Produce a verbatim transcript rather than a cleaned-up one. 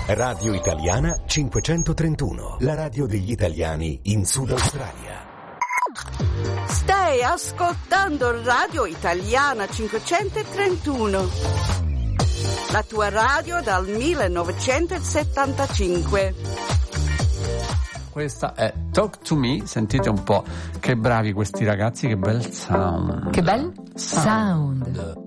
Radio Italiana cinquecentotrentuno, la radio degli italiani in Sud Australia. Stai ascoltando Radio Italiana cinquecentotrentuno, la tua radio dal millenovecentosettantacinque. Questa è Talk to Me, sentite un po' che bravi questi ragazzi, che bel sound. Che bel sound.